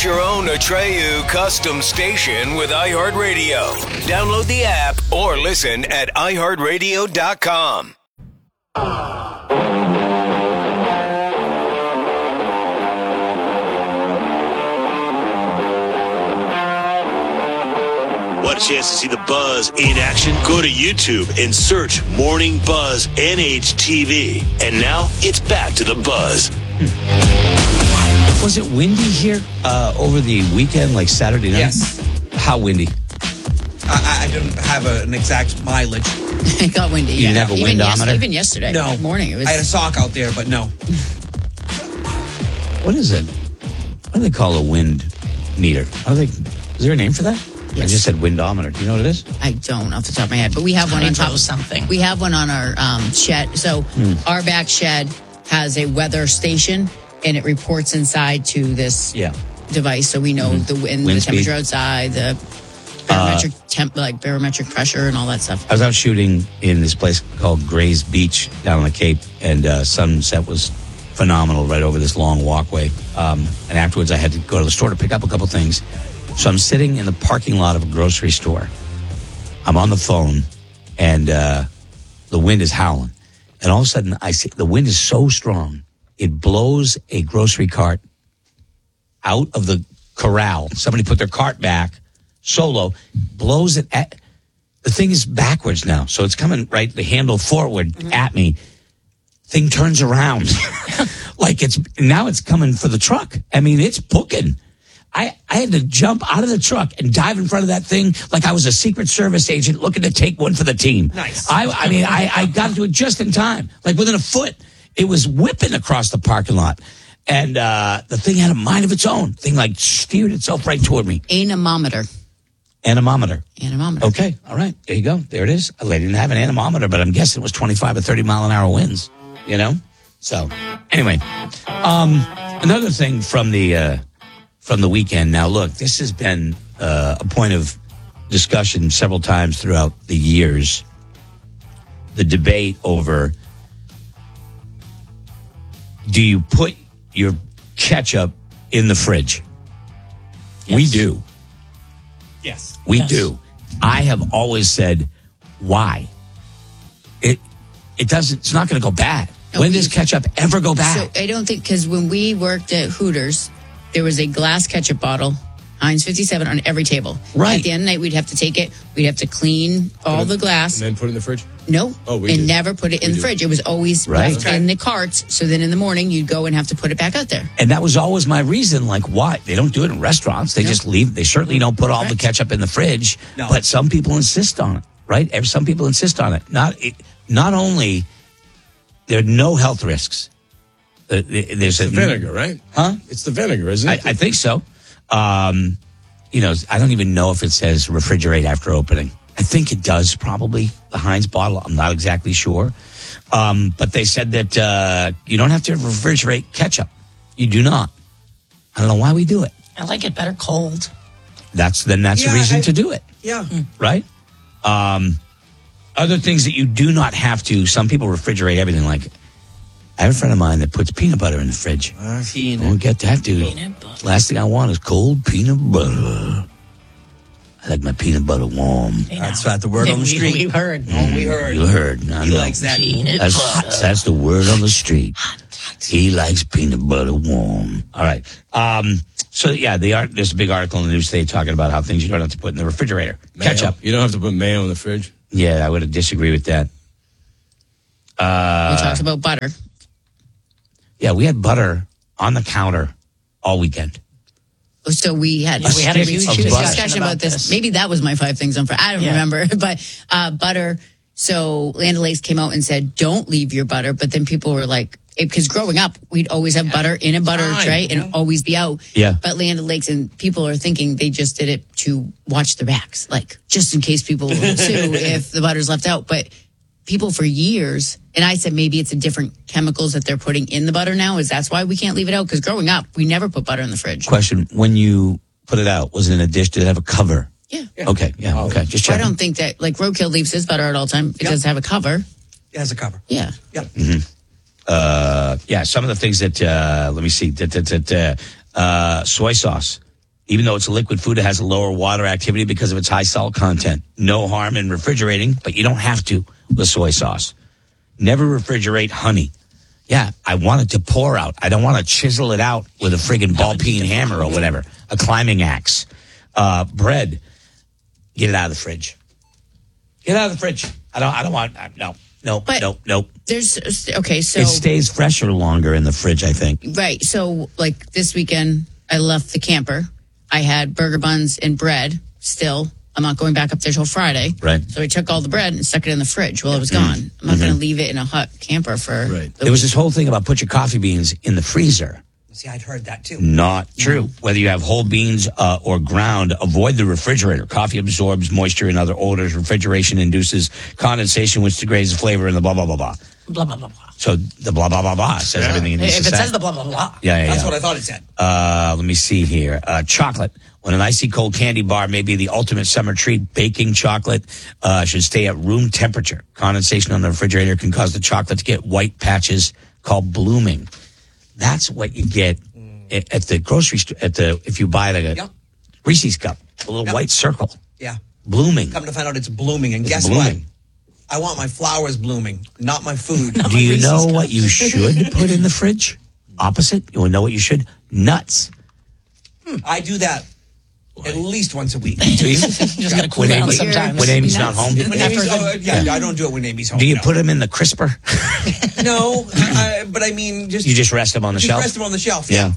your own Atreyu custom station with iHeartRadio. Download the app or listen at iHeartRadio.com. Want a chance to see the Buzz in action? Go to YouTube and search Morning Buzz NHTV. And now it's back to the Buzz. Was it windy here over the weekend, like Saturday night? Yes. How windy? I don't have an exact mileage. It got windy. You didn't have a windometer? Even yesterday morning. It was. I had a sock out there, but no. What is it? What do they call a wind meter? Is there a name for that? Yes. I just said windometer. Do you know what it is? I don't off the top of my head, but we have one on top of something. We have one on our shed. So our back shed has a weather station, and it reports inside to this device, so we know the wind, the temperature outside, the barometric pressure, and all that stuff. I was out shooting in this place called Gray's Beach down on the Cape, and sunset was phenomenal right over this long walkway. And afterwards, I had to go to the store to pick up a couple things. So I'm sitting in the parking lot of a grocery store. I'm on the phone, and the wind is howling. And all of a sudden, I see the wind is so strong, it blows a grocery cart out of the corral. Somebody put their cart back, solo, blows it at... The thing is backwards now, so it's coming right, the handle forward at me. Thing turns around. Like now it's coming for the truck. I mean, it's booking. I had to jump out of the truck and dive in front of that thing like I was a Secret Service agent looking to take one for the team. Nice. I got to it just in time. Like within a foot, it was whipping across the parking lot. And the thing had a mind of its own. Thing like steered itself right toward me. Anemometer. Okay, all right. There you go. There it is. A lady didn't have an anemometer, but I'm guessing it was 25 or 30 mile an hour winds, you know? So, anyway. Another thing from the weekend. Now, look, this has been a point of discussion several times throughout the years. The debate over, do you put your ketchup in the fridge? Yes. We do. Yes. We do. I have always said, why? It's not going to go bad. No, when does ketchup ever go bad? So I don't think, because when we worked at Hooters, there was a glass ketchup bottle, Heinz 57, on every table. Right. At the end of the night, we'd have to take it. We'd have to clean all the glass. And then put it in the fridge? No. Oh, we and did. never put it in the fridge. It was always left in the carts. So then in the morning, you'd go and have to put it back out there. And that was always my reason, like, why? They don't do it in restaurants. They just leave. They certainly don't put all the ketchup in the fridge. No. But some people insist on it, right? Some people insist on it. Not only, there are no health risks. There's the vinegar, right? Huh? It's the vinegar, isn't it? I think so. I don't even know if it says refrigerate after opening. I think it does, probably, the Heinz bottle. I'm not exactly sure. But they said that you don't have to refrigerate ketchup. You do not. I don't know why we do it. I like it better cold. That's the reason to do it. Yeah. Right? Other things that you do not have to, some people refrigerate everything. Like, I have a friend of mine that puts peanut butter in the fridge. I don't get that, dude. Peanut butter. Last thing I want is cold peanut butter. I like my peanut butter warm. That's right. The word on the street. We heard. We heard. You heard. No, He likes that. Peanut butter. That's the word on the street. He likes peanut butter warm. All right. So, yeah, there's a big article in the news today talking about how things you don't have to put in the refrigerator. Mayo. Ketchup. You don't have to put mayo in the fridge? Yeah, I would disagree with that. We talked about butter. Yeah, we had butter on the counter all weekend. So we had Yeah, we had a huge discussion about this. Maybe that was my 5 things on Friday. I don't remember. But butter. So Land O'Lakes came out and said, don't leave your butter. But then people were like, because growing up, we'd always have butter in a butter tray and always be out. Yeah. But Land O'Lakes and people are thinking they just did it to watch their backs, like just in case people will sue if the butter's left out. But people for years, and I said maybe it's a different chemicals that they're putting in the butter now, is that's why we can't leave it out. Because growing up, we never put butter in the fridge. Question, when you put it out, was it in a dish? Did it have a cover? Yeah. Okay, okay. Just So I checking. don't think that, like Roadkill leaves his butter out all the time. It does have a cover. It has a cover. Yeah. Yep. Yeah, some of the things that, let me see, soy sauce. Even though it's a liquid food, it has a lower water activity because of its high salt content. No harm in refrigerating, but you don't have to with soy sauce. Never refrigerate honey. Yeah, I want it to pour out. I don't want to chisel it out with a friggin' ball-peen hammer or whatever, a climbing axe. Bread, get it out of the fridge. Get it out of the fridge. I don't want, no. Okay, so. It stays fresher longer in the fridge, I think. Right. So, like this weekend, I left the camper. I had burger buns and bread still. I'm not going back up there till Friday. Right. So I took all the bread and stuck it in the fridge. Well, it was gone. I'm not going to leave it in a hot camper for. Right. There was this whole thing about put your coffee beans in the freezer. See, I'd heard that too. Not true. Whether you have whole beans or ground, avoid the refrigerator. Coffee absorbs moisture and other odors. Refrigeration induces condensation, which degrades the flavor and the blah, blah, blah, blah. Blah, blah, blah, blah. So the blah, blah, blah, blah says everything it needs If to it say. says the blah, blah, blah. Yeah. That's what I thought it said. Let me see here. Chocolate. When an icy cold candy bar may be the ultimate summer treat, baking chocolate should stay at room temperature. Condensation on the refrigerator can cause the chocolate to get white patches called blooming. That's what you get at the grocery store. If you buy like a Reese's cup, a little white circle. Yeah. Blooming. Come to find out it's blooming. And It's guess blooming. what? I want my flowers blooming, not my food. Do you know what you should put in the fridge? Opposite. You want to know what you should? Nuts. I do that at least once a week. Do you? Just gotta cool down sometimes. When Amy's not home? When Amy's, I don't do it when Amy's home. Do you no. put them in the crisper? No, but I mean, You just rest them on the shelf? Just rest them on the shelf. Yeah.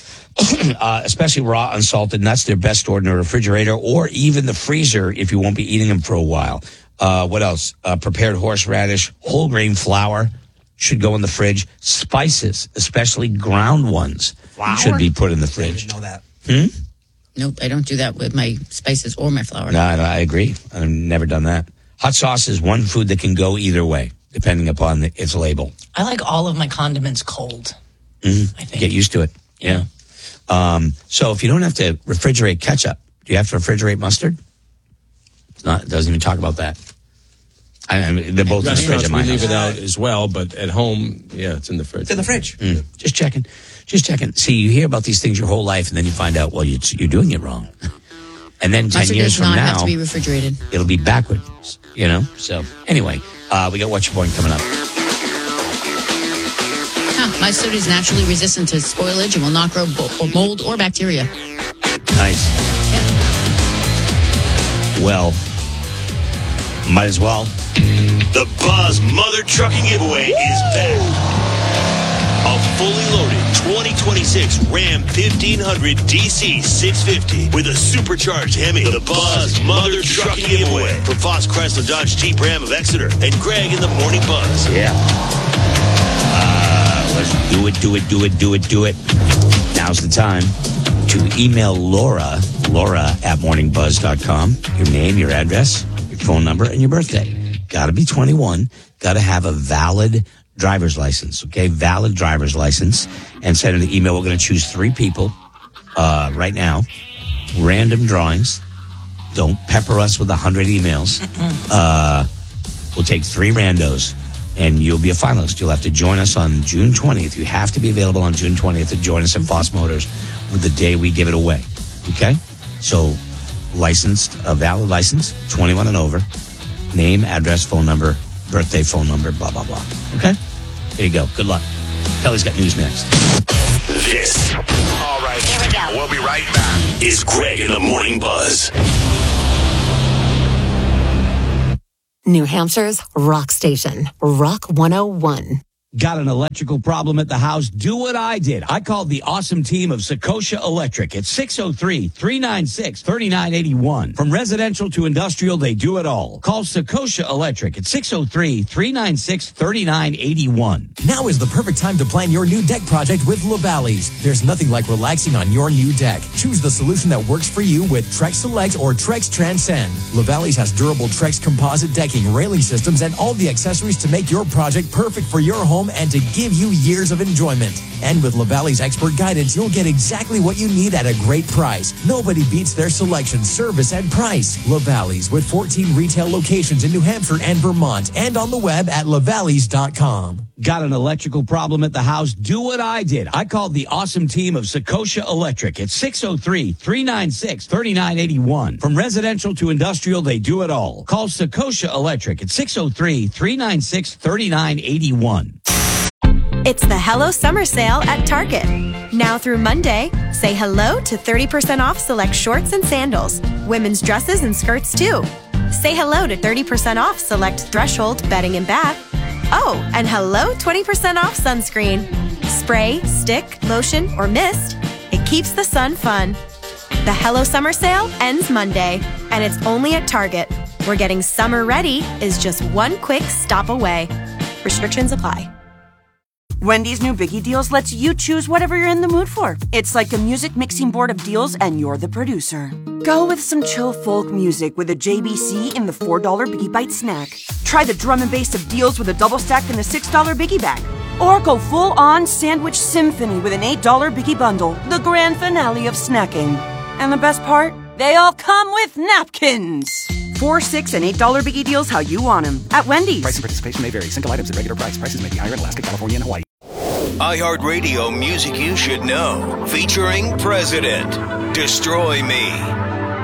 Especially raw unsalted nuts. They're best stored in a refrigerator or even the freezer if you won't be eating them for a while. What else? Prepared horseradish, whole grain flour should go in the fridge. Spices, especially ground ones, should be put in the I fridge. didn't know that. Nope, I don't do that with my spices or my flour. No, I agree. I've never done that. Hot sauce is one food that can go either way, depending upon its label. I like all of my condiments cold. I think. Get used to it. Yeah. So if you don't have to refrigerate ketchup, do you have to refrigerate mustard? It doesn't even talk about that. I mean, they're both in the fridge Restaurants, at we my leave house. it out as well, but at home, it's in the fridge. It's in the fridge. Just checking. See, you hear about these things your whole life, and then you find out, well, you're doing it wrong. And then 10 Mustard years does from not have now, to be refrigerated. it'll be backwards, So anyway, we got What's Your Point coming up. Mustard is naturally resistant to spoilage and will not grow mold or bacteria. Nice. Well, might as well. The Buzz Mother Trucking Giveaway is back. A fully loaded 2026 Ram 1500 DC 650 with a supercharged Hemi. The Buzz Mother Trucking Giveaway from Fox Chrysler Dodge Jeep Ram of Exeter and Greg in the Morning Buzz. Yeah. Let's do it. Now's the time to email Laura at morningbuzz.com. Your name, your address, your phone number, and your birthday. Got to be 21. Got to have a valid driver's license, okay? Valid driver's license. And send an email. We're going to choose 3 people right now. Random drawings. Don't pepper us with 100 emails. We'll take 3 randos, and you'll be a finalist. You'll have to join us on June 20th. You have to be available on June 20th to join us at Foss Motors with the day we give it away, okay? So, licensed, a valid license, 21 and over. Name, address, phone number, birthday, phone number, blah, blah, blah. Okay? There you go. Good luck. Kelly's got news next. This. All right. Here we go. We'll be right back. Is Greg in the Morning Buzz. New Hampshire's rock station, Rock 101. Got an electrical problem at the house? Do what I did. I called the awesome team of Secosha Electric at 603-396-3981. From residential to industrial, they do it all. Call Secosha Electric at 603-396-3981. Now is the perfect time to plan your new deck project with LaValleys. There's nothing like relaxing on your new deck. Choose the solution that works for you with Trex Select or Trex Transcend. LaValleys has durable Trex composite decking, railing systems, and all the accessories to make your project perfect for your home and to give you years of enjoyment. And with LaValleys expert guidance, you'll get exactly what you need at a great price. Nobody beats their selection, service, and price. LaValleys, with 14 retail locations in New Hampshire and Vermont, and on the web at lavalleys.com. Got an electrical problem at the house? Do what I did. I called the awesome team of Sakosha Electric at 603-396-3981. From residential to industrial, they do it all. Call Sakosha Electric at 603-396-3981. It's the Hello Summer Sale at Target. Now through Monday, say hello to 30% off select shorts and sandals, women's dresses and skirts too. Say hello to 30% off select Threshold bedding and bath. Oh, and hello 20% off sunscreen. Spray, stick, lotion, or mist. It keeps the sun fun. The Hello Summer Sale ends Monday, and it's only at Target, where getting summer ready is just one quick stop away. Restrictions apply. Wendy's new Biggie Deals lets you choose whatever you're in the mood for. It's like a music mixing board of deals, and you're the producer. Go with some chill folk music with a JBC in the $4 Biggie Bite snack. Try the drum and bass of deals with a double stack in the $6 Biggie Bag. Or go full-on sandwich symphony with an $8 Biggie Bundle, the grand finale of snacking. And the best part? They all come with napkins. $4, $6, and $8 Biggie Deals how you want them at Wendy's. Price and participation may vary. Single items at regular price. Prices may be higher in Alaska, California, and Hawaii. iHeartRadio Music You Should Know, featuring President. Destroy Me.